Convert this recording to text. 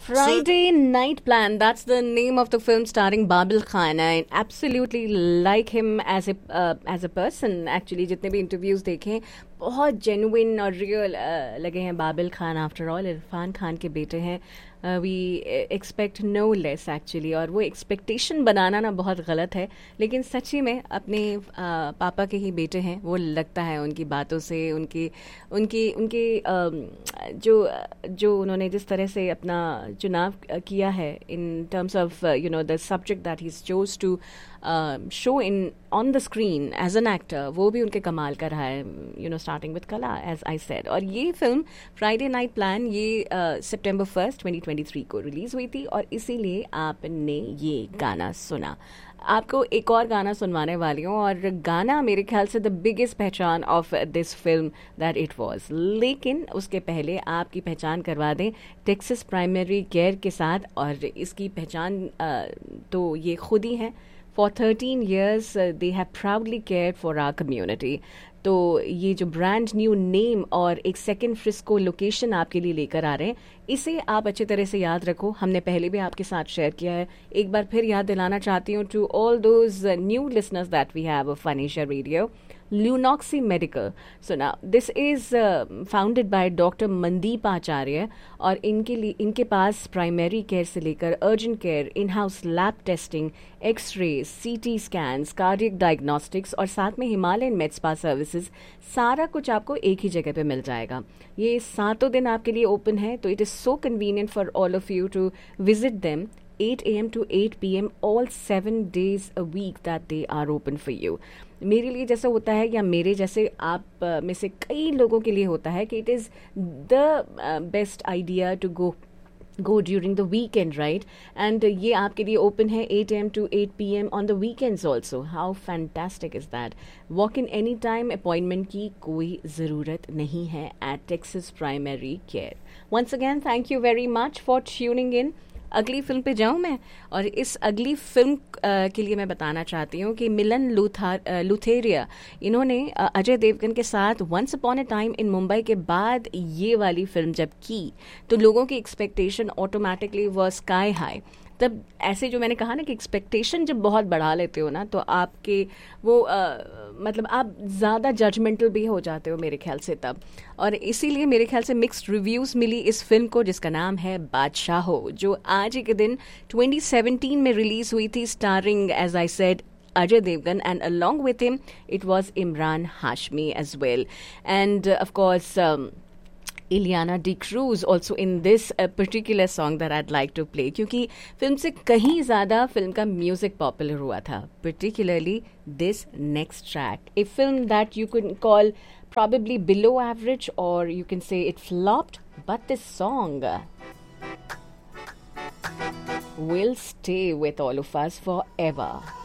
Friday Night Plan, that's the name of the film starring Babil Khan. I absolutely like him as a person. Actually, जितने भी interviews देखे बहुत genuine और real लगे हैं Babil Khan. After all Irfan Khan के बेटे हैं. We expect no less actually. और वो एक्सपेक्टेशन बनाना ना बहुत गलत है, लेकिन सच्ची में अपने पापा के ही बेटे हैं. वो लगता है उनकी बातों से, उनकी उनकी उनकी जो उन्होंने जिस तरह से अपना चुनाव किया है in terms of the subject that he chose to show in on the screen as an actor, वो भी उनके कमाल का रहा है. स्टार्टिंग विद कला एज आई सेड. और ये फिल्म फ्राइडे नाइट प्लान ये सितंबर 1 2023 को रिलीज हुई थी, और इसीलिए आपने ये गाना सुना. आपको एक और गाना सुनवाने वाली हूँ, और गाना मेरे ख्याल से द बिगेस्ट पहचान of this film that it was. लेकिन उसके पहले आपकी पहचान करवा दें टेक्सास प्राइमरी केयर के साथ. और इसकी पहचान तो ये खुद ही है. For 13 years, they have proudly cared for our community. तो ये जो ब्रांड न्यू नेम और एक सेकंड फ्रिस्को लोकेशन आपके लिए लेकर आ रहे हैं, इसे आप अच्छी तरह से याद रखो. हमने पहले भी आपके साथ शेयर किया है, एक बार फिर याद दिलाना चाहती हूँ to all those new listeners that we have of फनीशा radio. Lunoxi Medical. So now this is founded by doctor Mandeep आचार्य, और इनके पास प्राइमरी केयर से लेकर urgent care, in house lab testing, x ray, सीटी स्कैन्स, कार्डियक डायग्नोस्टिक्स और साथ में Himalayan made spa services, सारा कुछ आपको एक ही जगह पे मिल जाएगा. ये 7 दिन आपके लिए ओपन है, तो it is so convenient for all of you to visit them 8 a.m. to 8 p.m. all 7 days a week that they are open for you. मेरे लिए जैसा होता है, या मेरे जैसे आप में से कई लोगों के लिए होता है कि it is the best idea to go during the weekend, right? And ये आपके लिए open है 8 a.m. to 8 p.m. on the weekends also. How fantastic is that? Walk in any time, appointment की कोई ज़रूरत नहीं है at Texas Primary Care. Once again, thank you very much for tuning in. अगली फिल्म पे जाऊं मैं, और इस अगली फिल्म के लिए मैं बताना चाहती हूँ कि मिलन लुथेरिया, इन्होंने अजय देवगन के साथ once upon a time in Mumbai के बाद ये वाली फिल्म जब की, तो लोगों की एक्सपेक्टेशन ऑटोमेटिकली वो स्काई हाई. तब ऐसे जो मैंने कहा ना कि एक्सपेक्टेशन जब बहुत बढ़ा लेते हो ना, तो आपके वो मतलब आप ज़्यादा जजमेंटल भी हो जाते हो मेरे ख्याल से तब. और इसीलिए मेरे ख्याल से मिक्स्ड रिव्यूज़ मिली इस फिल्म को, जिसका नाम है बादशाहो, जो आज ही के दिन 2017 में रिलीज़ हुई थी, starring as I said Ajay Devgan, and along with him it was Imran Hashmi as well, and of course Ileana D'Cruz also in this particular song that I'd like to play, क्योंकि film से कहीं ज़्यादा film का music popular हुआ था, particularly this next track. A film that you could call probably below average, or you can say it flopped, but this song will stay with all of us forever.